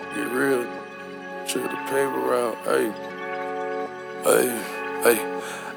Get real. Check the paper out. Hey, hey, hey.